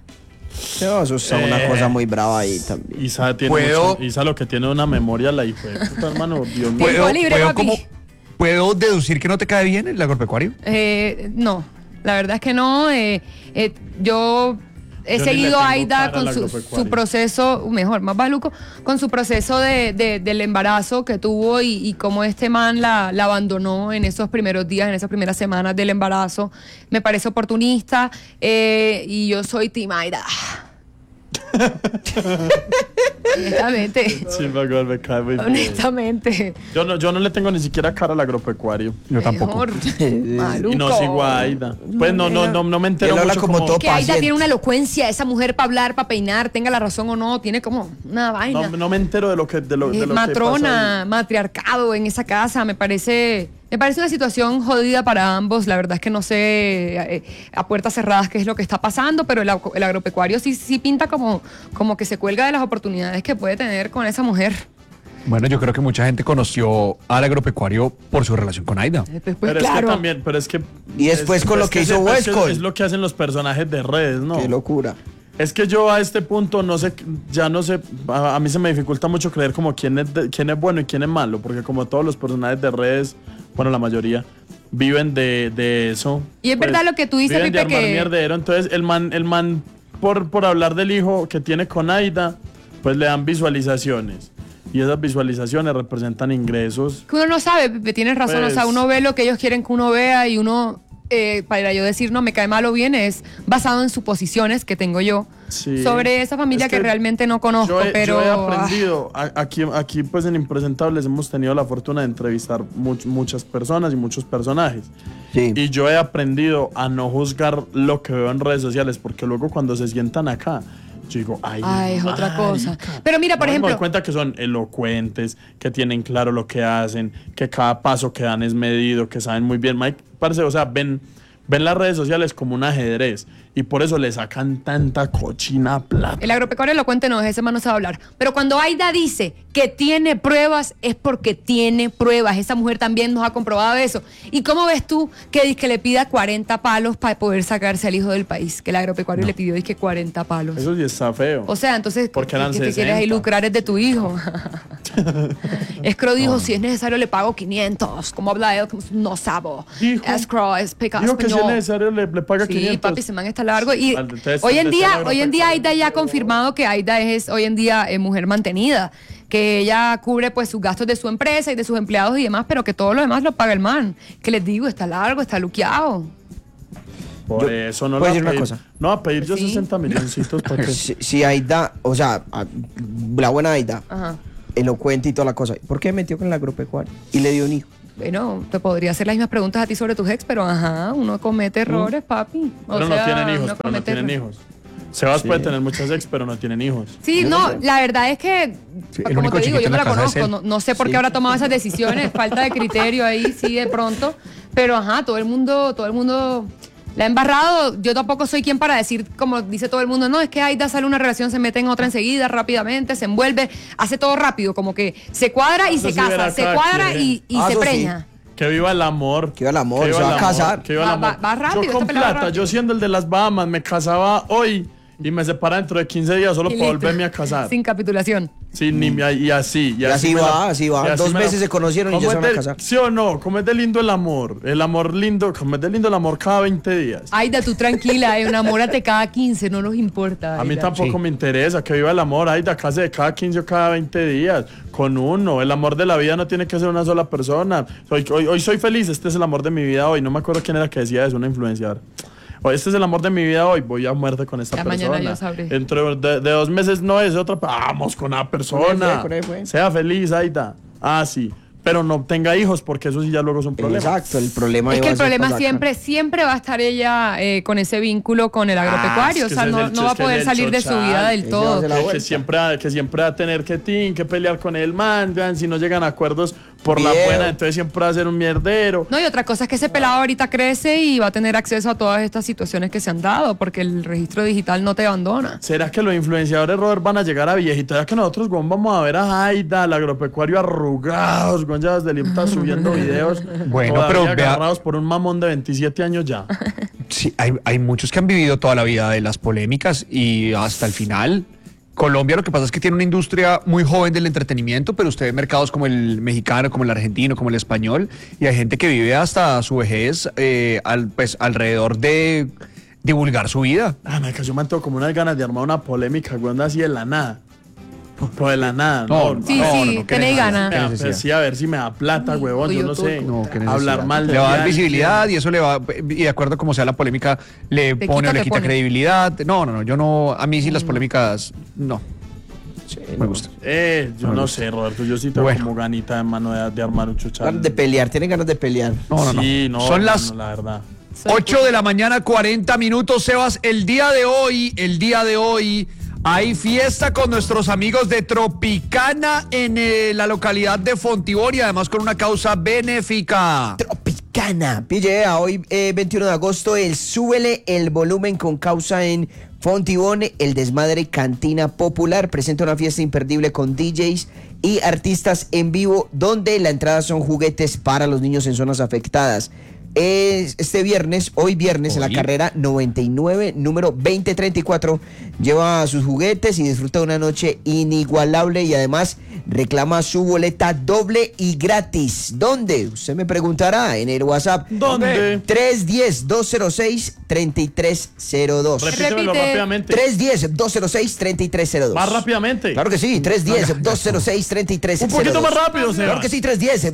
No, eso es una cosa muy brava ahí también. Isa tiene Isa lo que tiene una memoria, la hijo de puta, hermano. Dios mío. Tiempo libre, papi. ¿Puedo deducir que no te cae bien el agropecuario? No, la verdad es que no. Yo he seguido a Aida con su proceso, más baluco, con su proceso del embarazo que tuvo y cómo este man la abandonó en esos primeros días, en esas primeras semanas del embarazo. Me parece oportunista y yo soy team Aida. Honestamente. Chimba Girl me cae muy bien. Honestamente. Yo no le tengo ni siquiera cara al agropecuario. Yo tampoco. Mejor. Y Maluco. no sigo a Aida. Pues no me entero Él habla mucho como todo Que Aida paciente. tiene una elocuencia, esa mujer para hablar, para peinar, tenga la razón o no, tiene como una vaina. No me entero de lo que de lo que pasa Matrona, ahí. matriarcado en esa casa, me parece una situación jodida para ambos. La verdad es que no sé a puertas cerradas qué es lo que está pasando, pero el agropecuario sí pinta como que se cuelga de las oportunidades que puede tener con esa mujer. Bueno, yo creo que mucha gente conoció al agropecuario por su relación con Aida. Pues, Pero claro. es que Y después con lo que hizo Westcott. es lo que hacen los personajes de redes, ¿no? Qué locura. Es que yo a este punto no sé, a mí se me dificulta mucho creer como quién es bueno y quién es malo, porque como todos los personajes de redes, bueno, la mayoría, viven de eso. Y es verdad lo que tú dices, viven de Pipe, armar que- mierdero. Entonces el man por hablar del hijo que tiene con Aida, pues le dan visualizaciones. Y esas visualizaciones representan ingresos. Que uno no sabe, Pipe, tienes razón. Pues- O sea, uno ve lo que ellos quieren que uno vea y uno, para yo decir, no, me cae mal o bien, es basado en suposiciones que tengo yo Sí. sobre esa familia Es que realmente no conozco, pero... Yo he aprendido, aquí pues en Impresentables hemos tenido la fortuna de entrevistar muchas personas y muchos personajes. Sí. Y yo he aprendido a no juzgar lo que veo en redes sociales, porque luego cuando se sientan acá, yo digo, ay, es otra marica. cosa. Pero mira, por Me ejemplo... doy cuenta que son elocuentes, que tienen claro lo que hacen, que cada paso que dan es medido, que saben muy bien. Mike, parece, o sea, ven las redes sociales como un ajedrez y por eso le sacan tanta cochina plata. El agropecuario elocuente no, ese man no sabe hablar. Pero cuando Aida dice que tiene pruebas, es porque tiene pruebas. Esa mujer también nos ha comprobado eso. ¿Y cómo ves tú que le pida 40 palos para poder sacarse al hijo del país? Que el agropecuario le pidió 40 palos. Eso sí está feo. O sea, entonces, Porque eran que te 60. quieres ahí lucrar es de tu hijo. Escrow dijo, si es necesario le pago 500. ¿Cómo habla él? No sabo. Dijo- Escrow es pecado. Dijo que si es necesario le paga Sí, 500. papi, ese man está largo. Y Vale, entonces, hoy en ¿dónde día está el agropecuario? Aida ya ha confirmado que Aida es hoy en día mujer mantenida, que ella cubre pues sus gastos de su empresa y de sus empleados y demás, pero que todo lo demás lo paga el man. Que les digo, está largo, está luqueado. Por eso no ¿puedo le decir va a una pedir. cosa? No va a pedir yo Sí. 60 milloncitos para que... Si Aida, o sea, la buena Aida, Ajá. elocuente y toda la cosa, ¿por qué metió con el agropecuario? Y le dio un hijo. Bueno, te podría hacer las mismas preguntas a ti sobre tus ex, pero ajá, uno comete errores, papi. O Pero no sea, tienen hijos, uno pero no comete tienen errores. hijos. Sebas puede tener muchas ex, pero no tienen hijos. Sí, no, la verdad es que, Sí, el como único te digo, chiquito yo en no la la casa es conozco, él. no sé por qué Sí. habrá tomado esas decisiones, falta de criterio ahí, sí, de pronto, pero ajá, todo el mundo la ha embarrado. Yo tampoco soy quien para decir, como dice todo el mundo, no, es que Aida sale una relación, se mete en otra enseguida, rápidamente, se envuelve, hace todo rápido, como que se cuadra y Eso se sí casa, verá se cada cuadra quien. y Ah, se eso sí. preña. Que viva el amor. Que viva el amor, Que se viva va a el amor, casar. que viva el Va- amor. va rápido, Yo con esta pelada va plata, rápido. yo siendo el de las Bahamas, me casaba hoy y me separa dentro de 15 días solo Y para listo. volverme a casar. Sin capitulación. Sí, y así. Y así me va, así va. y así 2 me meses se conocieron y ¿Cómo ya se es van a de- casar. ¿Sí o no? ¿Cómo es de lindo el amor? El amor lindo, ¿cómo es de lindo el amor cada 20 días? Aida, tú tranquila, enamórate cada 15, no nos importa. A mí Aida. tampoco Sí. me interesa que viva el amor. Ay, de casa de cada 15 o cada 20 días. Con uno. El amor de la vida no tiene que ser una sola persona. Hoy soy feliz. Este es el amor de mi vida hoy. No me acuerdo quién era que decía eso, una influenciadora. Este es el amor de mi vida hoy. Voy a muerte con esta Ya persona. mañana yo sabré. Dentro de 2 meses no es otra. Vamos con la persona. Con él fue. Sea feliz, Aida. Ah, sí. Pero no tenga hijos porque eso sí ya luego es un problema. Exacto, el problema Es iba que a el ser problema pasar. siempre va a estar ella con ese vínculo con el agropecuario. es que O sea, ese es no, el no va a chiste poder del salir de su chochal. vida del Ese todo. va a ser la Que vuelta. siempre va a tener que pelear con el man, vean, si no llegan a acuerdos por la Video. buena, entonces siempre va a ser un mierdero. No, y otra cosa es que ese pelado ahorita crece y va a tener acceso a todas estas situaciones que se han dado, porque el registro digital no te abandona. ¿Será que los influenciadores, Robert, van a llegar a viejitos? ¿Será que nosotros, güey, vamos a ver a Aida, al agropecuario arrugados, güey, ya desde el está subiendo videos Bueno, todavía pero vea- agarrados por un mamón de 27 años ya? Sí, hay muchos que han vivido toda la vida de las polémicas y hasta el final. Colombia lo que pasa es que tiene una industria muy joven del entretenimiento, pero usted ve mercados como el mexicano, como el argentino, como el español, y hay gente que vive hasta su vejez pues, alrededor de divulgar su vida. Ah, me cayó, man, tengo como unas ganas de armar una polémica, güey, así de la nada. Pues de la nada, No, no. Sí, ¿qué tenéis necesidad? ganas. ¿Qué Pues necesidad? sí, a ver si me da plata, huevón, yo no sé. No, qué necesidad. Hablar mal de le va a dar alguien. visibilidad y eso le va, y de acuerdo como sea la polémica, le Te pone quita, o le te quita pone. credibilidad. No, yo no, a mí sí las polémicas, no. Me gusta. Yo Me no gusta. sé, Roberto, yo sí tengo Bueno. como ganita de mano de armar un chuchal. Ganas de pelear, tienen ganas de pelear. No. Sí, no, Son no, las no, la verdad. 8 de la mañana, 40 minutos, Sebas. El día de hoy, hay fiesta con nuestros amigos de Tropicana en la localidad de Fontibón y además con una causa benéfica. Tropicana. Pille, a hoy 21 de agosto, el Súbele el Volumen con causa en Fontibón, el Desmadre Cantina Popular. Presenta una fiesta imperdible con DJs y artistas en vivo, donde la entrada son juguetes para los niños en zonas afectadas. Hoy viernes, en la carrera 99, número 2034, lleva sus juguetes y disfruta de una noche inigualable y además reclama su boleta doble y gratis. ¿Dónde? Usted me preguntará en el WhatsApp. ¿Dónde? 310-206-3302. Repítemelo Repite. rápidamente. 310-206-3302. Más rápidamente. Claro que sí, 310-206-3302. Un poquito más rápido, Sebas. Claro que sí, 310.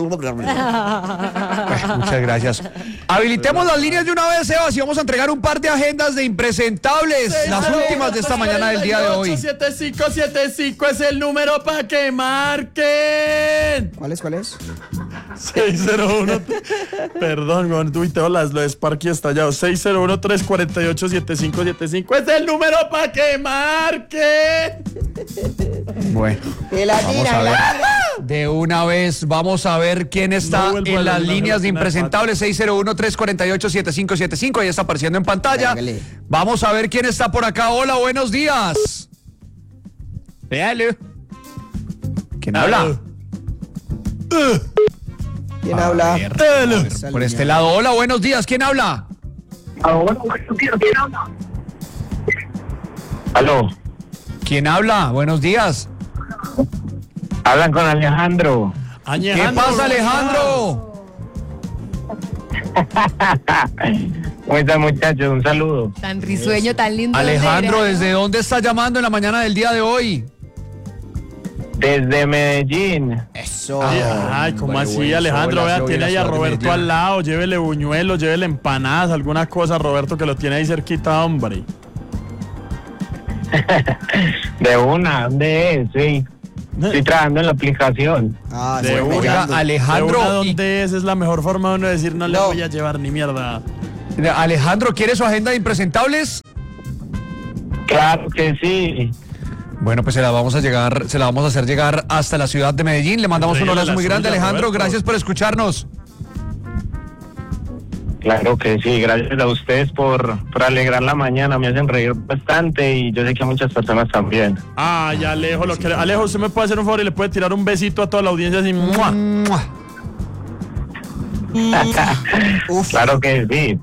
Muchas gracias. Habilitemos las líneas de una vez, Sebas, y vamos a entregar un par de agendas de impresentables, las últimas de esta mañana del día de hoy. 7575 es el número para que marquen. ¿Cuál es? 601. Perdón, con tuiteo lo de Sparky estallado. 601-348-7575 es el número para que marquen. Bueno, vamos a ver. De una vez, vamos a ver quién está No vuelvo a en las la líneas de final, impresentables. 601-348-7575. Ahí está apareciendo en pantalla. Hágale. Vamos a ver quién está por acá. Hola, buenos días. Véale. ¿Quién habla? ¿Quién A habla? ver, por este lado. Hola, buenos días. ¿Quién habla? Aló, ¿Quién habla? Buenos días. hablan con Alejandro. ¿Qué pasa, Alejandro? ¿Cómo están, muchachos? Un saludo. Tan risueño, tan lindo. ¿Dónde Alejandro, eres? ¿desde dónde está llamando en la mañana del día de hoy? Desde Medellín. Eso. Ay, ¿cómo así, Alejandro? Vea, tiene ahí a Roberto al lado. Llévele buñuelos, llévele empanadas, alguna cosa, Roberto, que lo tiene ahí cerquita, hombre. De una, ¿dónde es? Sí. Estoy trabajando en la aplicación. Ah, De sí, una. Oiga, mirando. Alejandro, De una, ¿dónde es? Es la mejor forma de uno decir no le No. voy a llevar ni mierda. Alejandro, ¿quiere su agenda de impresentables? Claro que sí. Bueno, pues se la vamos a hacer llegar hasta la ciudad de Medellín. Le mandamos un Regala abrazo la muy grande, suya, Alejandro. Roberto. Gracias por escucharnos. Claro que sí. Gracias a ustedes por alegrar la mañana. Me hacen reír bastante y yo sé que a muchas personas también. Ay, Alejo, Alejo, usted me puede hacer un favor y le puede tirar un besito a toda la audiencia así. ¡mua! ¡Mua! Claro que sí.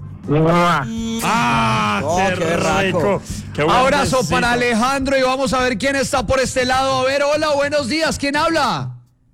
¡Ah! Oh, ¡Qué qué berraco. rico! Qué buen Abrazo besito. para Alejandro y vamos a ver quién está por este lado. A ver, hola, buenos días. ¿Quién habla?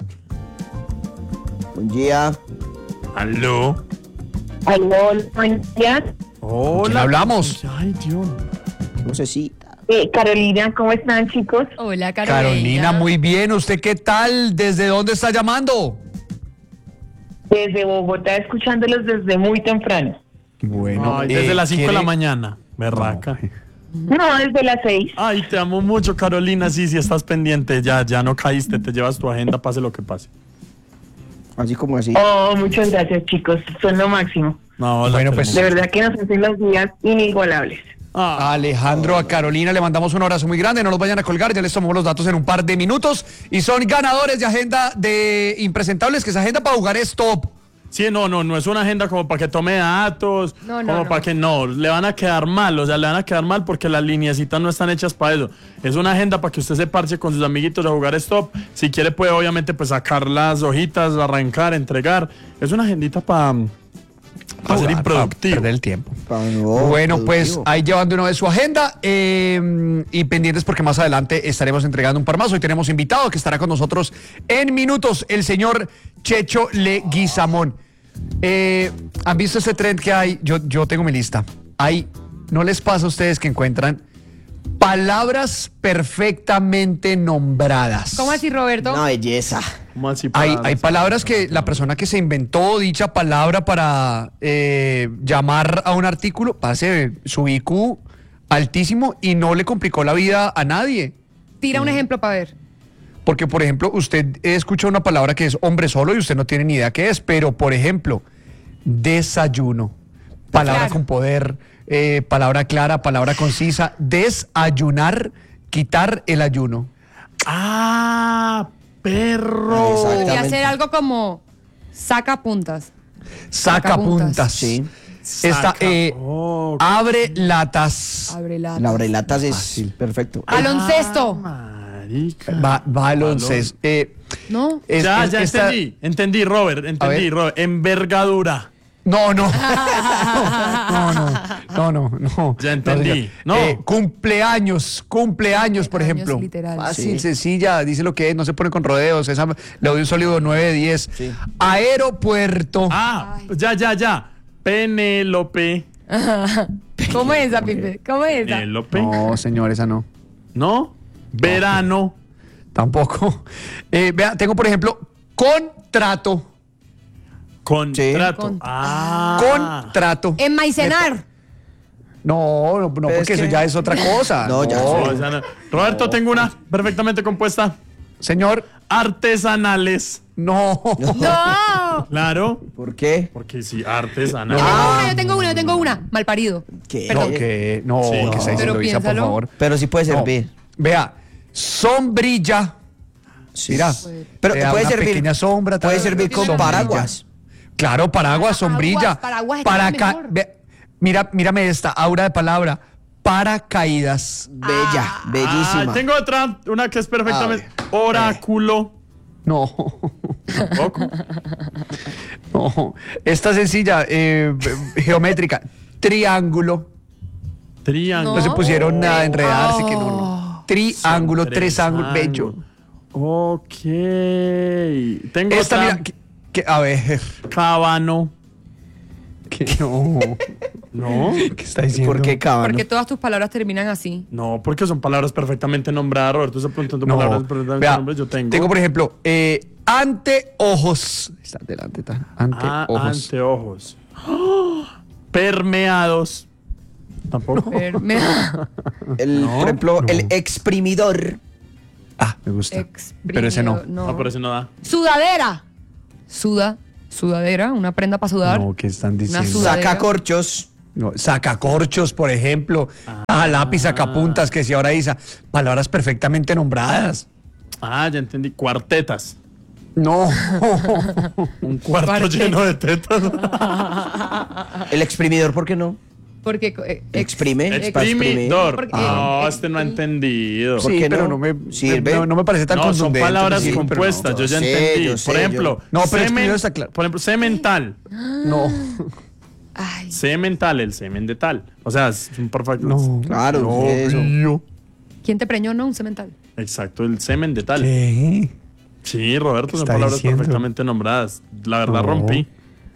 Buen día. ¿Aló? Aló, buenos días. Hola. ¿Quién hablamos? Ay, Dios. No sé si. Carolina, ¿cómo están, chicos? Hola, Carolina. Carolina, muy bien. ¿Usted qué tal? ¿Desde dónde está llamando? Desde Bogotá, escuchándolos desde muy temprano. Bueno, Ay, desde las 5 de la ¿quiere- mañana. Berraca. No, desde las 6. Ay, te amo mucho, Carolina. Sí, sí, estás pendiente. Ya no caíste. Te llevas tu agenda, pase lo que pase. Así como así. Oh, muchas gracias, chicos. Son lo máximo. No, Bueno, pues- De verdad que nos hacen los días inigualables. A Alejandro, a Carolina le mandamos un abrazo muy grande, no los vayan a colgar, ya les tomamos los datos en un par de minutos y son ganadores de agenda de impresentables, que esa agenda para jugar es top. Sí, no es una agenda como para que tome datos, No, no, como no. para que no, le van a quedar mal, o sea, le van a quedar mal porque las lineecitas no están hechas para eso. Es una agenda para que usted se parche con sus amiguitos a jugar stop. Si quiere puede obviamente pues sacar las hojitas, arrancar, entregar. Es una agendita para ser Para improductivo. perder el tiempo. No, Bueno, pues productivo. ahí llevan de una vez su agenda y pendientes porque más adelante estaremos entregando un par más. Hoy tenemos invitado que estará con nosotros en minutos, el señor Checho Leguizamón. ¿Han visto ese trend que hay? Yo tengo mi lista. ¿No les pasa a ustedes que encuentran Palabras perfectamente nombradas. ¿Cómo así, Roberto? Una belleza. ¿Cómo así? Hay palabras que la persona que se inventó dicha palabra para llamar a un artículo, pase su IQ altísimo y no le complicó la vida a nadie. Tira un ejemplo para ver. Porque, por ejemplo, usted escucha una palabra que es hombre solo y usted no tiene ni idea qué es, pero, por ejemplo, desayuno, palabra Claro. con poder, palabra clara, palabra concisa, desayunar, quitar el ayuno. ¡Ah! ¡Perro! Y Exactamente. hacer algo como saca puntas. Saca puntas. Sí. Esta, Saca- Oh, abre latas. Abre la. La abrelatas es perfecto. Baloncesto. marica. Baloncesto. ¿No? Ya esta- entendí, Robert, ver. entendí, Robert. Envergadura. No. No. Ya entendí. señor. No. Cumpleaños, por ejemplo. Literal. Fácil, Sí. sencilla, dice lo que es, no se pone con rodeos. Esa, le doy un sólido 9 de 10. Sí. Aeropuerto. Ah, ya. Penélope. ¿Cómo es esa, Pipe? ¿Cómo es esa? Penélope. No, señor, esa no. ¿No? Verano. Tampoco. Vea, tengo, por ejemplo, contrato. Contrato. Con- Contrato. Enmaicenar. No, porque es eso que- ya es otra cosa. No, ya No, esa no. Roberto, tengo una perfectamente compuesta. Señor, Artesanales. no. ¡No! Claro. ¿Por qué? Porque sí, artesanales. Yo tengo una. Malparido. ¿Qué? Perdón. No, que no, Sí. que está Pero diciendo Isa, por piénsalo. favor. Pero sí puede No. servir. Vea, sombrilla. Mira, Pero te da puede una servir. pequeña sombra. Puede tal, servir con sombrilla. paraguas. Claro, paraguas, sombrilla. Paraguas está mejor. Mírame esta aura de palabra. Paracaídas. Bella, bellísima. Tengo otra, una que es perfectamente. Oráculo. No. Tampoco. No. Esta sencilla, geométrica. Triángulo. Triángulo. No se pusieron a enredarse, que no. Triángulo, Son tres ángulos, bello. ángulos. Ok. Tengo Esta, otra. mira, a ver, Cábano. que no. No. ¿Qué está diciendo? ¿Por qué cábano? Porque todas tus palabras terminan así. No, porque son palabras perfectamente nombradas, Roberto. Se preguntando No. palabras perfectamente Vea, nombradas. Yo tengo. por ejemplo, anteojos. Está delante, está. Anteojos. Anteojos. Permeados. Tampoco. Por Por ejemplo, el exprimidor. Ah, me gusta. Pero ese no. No, pero ese no da. Sudadera. Sudadera, una prenda para sudar. No, ¿qué están diciendo? sudadera. Sacacorchos. No, sacacorchos, por ejemplo. Lápiz, sacapuntas, que si ahora Isa. Palabras perfectamente nombradas. Ah, ya entendí. Cuartetas. No. Un cuarto Cuartetas. lleno de tetas. El exprimidor, ¿por qué no? Porque Exprime. para exprimir. Exprimidor. Porque- No, este no ha entendido. ¿Por Sí, qué pero no? no me Sirve. no me parece tan No, son contundente. palabras Sí, pero no. compuestas, yo ya Yo sé, entendí. yo sé, por ejemplo, No, pero semen, exprimidor está claro. por ejemplo, semental. No. Ay, Semental, el semen de tal. O sea, es un perfecto. No. Claro, eso. ¿quién te preñó? No, un cemental. Exacto, el semen de tal. ¿Qué? Sí, Roberto, son está palabras diciendo? perfectamente nombradas. La verdad, No. rompí.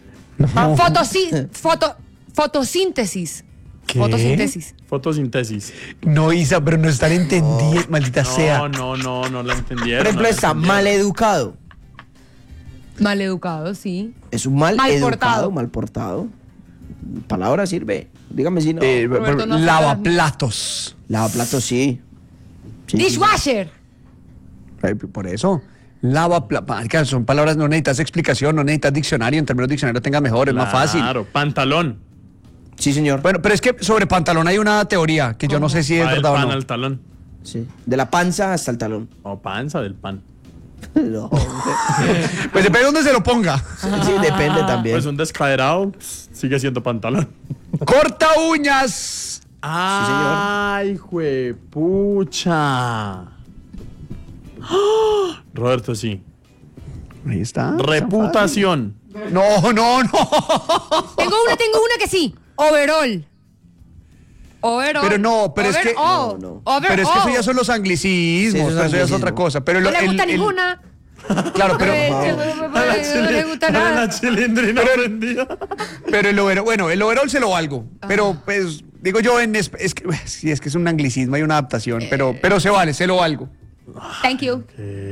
Fotosíntesis. ¿Qué? Fotosíntesis. Fotosíntesis. No, Isa, pero no están entendiendo, maldita sea. No la entendieron. Por ejemplo, no la está entendieron. mal educado. Maleducado, sí. Es un mal, Mal educado, portado. mal portado. Palabra sirve. Dígame si no. Roberto, no hace Lavaplatos. Lavaplatos, sí. Sí. Dishwasher. Por eso. Lavaplatos. Son palabras, no necesitas explicación, no necesitas diccionario. En términos de diccionario tenga mejor, es más fácil. Claro, pantalón. Sí, señor. Bueno, pero es que sobre pantalón hay una teoría que yo no sé si es Va del verdad o pan no. al talón. Sí. De la panza hasta el talón. O panza del pan. No. Pues depende de dónde se lo ponga. Sí, depende también. Pues un descaderado sigue siendo pantalón. Corta uñas. ¡Ay, juepucha! Roberto, sí. Ahí está. Reputación. No. Tengo una que sí. Overall. Pero no, pero es que- Overall. No. Pero es que eso ya son los anglicismos, Sí, eso es pero eso ya es otra anglicismo. cosa. Pero No le gusta el- ninguna. Claro, pero, No le gusta nada. La chilindrina prendida. pero el overall, bueno, el overall se lo valgo. Pero pues Digo yo es que sí, es que es un anglicismo, hay una adaptación, pero se vale, se lo valgo. Thank you.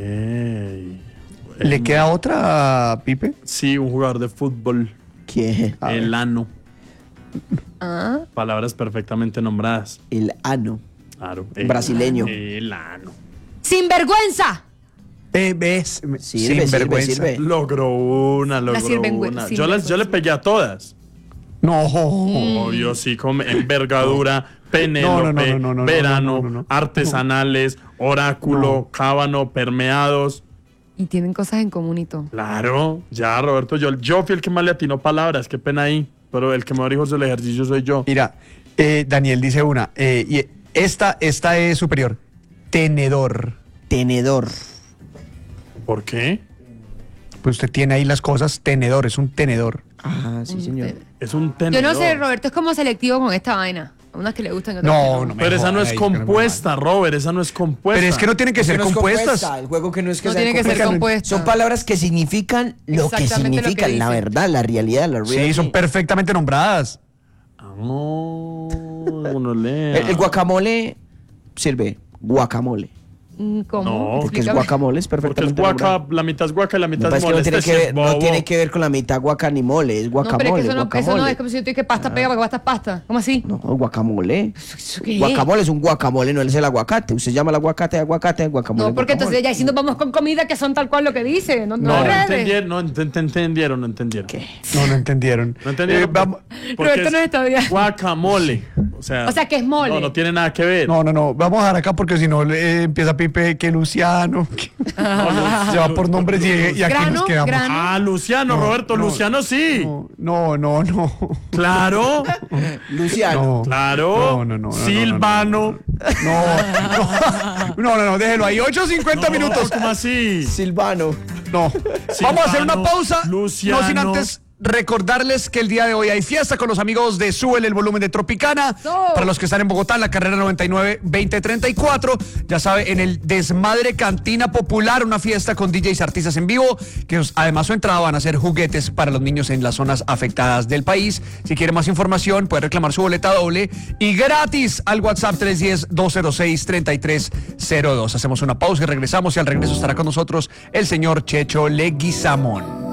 ¿Le queda otra, Pipe? Sí, un jugador de fútbol. ¿Quién? El ano. Ah, Palabras perfectamente nombradas. El ano. Claro. Brasileño. El ano. ¡Sinvergüenza! ¿Ves? Sirve, Sinvergüenza. sirve. Logró una. sinvergüenza. Yo le pegué a todas. No. Obvio, sí, con envergadura, Penélope, No, verano, no. artesanales, oráculo, cábano, permeados. Y tienen cosas en común y todo. Claro, ya, Roberto, yo fui el que más le atinó palabras, qué pena ahí. Pero el que mejor hizo el ejercicio soy yo. Mira, Daniel dice una, y esta es superior. Tenedor. Tenedor. ¿Por qué? Pues usted tiene ahí las cosas, tenedor, es un tenedor. Ah, sí, señor. Es un Yo tenedor. no sé, Roberto es como selectivo con esta vaina. A unas que le gustan y otras No, que no me Pero esa no jodan es ahí, que no me compuesta, Robert, esa no es compuesta. Pero es que no tienen que ser No es compuestas. compuesta, el juego que no es que No sea tiene que ser compuesta. compuesta. Son palabras que significan lo que Exactamente lo que significan, la dicen. verdad, la realidad, la Sí, realidad. son perfectamente nombradas. No, uno lee. El guacamole sirve. Guacamole. ¿Cómo? No, Porque es Explícame. guacamole, es Porque es perfectamente guaca, nombrado. la mitad es guaca y la mitad No, es es que mole. no tiene Este que sí ver, es no bobo. tiene que ver con la mitad guaca ni mole, es No, guacamole. pero es que eso no guacamole. es como si yo te digo que pasta pega porque pasta es pasta. ¿Cómo así? No, guacamole. ¿Eso qué es? Guacamole es un guacamole, no es el aguacate. Usted llama el aguacate, guacamole. No, porque entonces ya diciendo vamos con comida que son tal cual lo que dice. No, No, enredes. entendieron, no entendieron. No entendieron. No entendieron. Vamos. porque Roberto es no está bien. guacamole. O sea, que es mole. No tiene nada que ver. No, vamos a dejar acá porque si no empieza Pipe que Luciano. Se va por nombres y aquí Grano, nos quedamos. grano. Ah, Luciano, Roberto, Luciano sí. No. Claro, Luciano. claro. No. Silvano. No, déjelo ahí. 8:50 minutos. ¿Cómo así? Silvano. No. Vamos a hacer una pausa. Luciano. No sin antes recordarles que el día de hoy hay fiesta con los amigos de Súbele el Volumen de Tropicana. No. Para los que están en Bogotá, en la carrera 99-2034. Ya sabe, en el Desmadre Cantina Popular, una fiesta con DJs artistas en vivo, que además su entrada van a ser juguetes para los niños en las zonas afectadas del país. Si quiere más información, puede reclamar su boleta doble y gratis al WhatsApp 310-206-3302. Hacemos una pausa y regresamos, y al regreso estará con nosotros el señor Checho Leguizamón.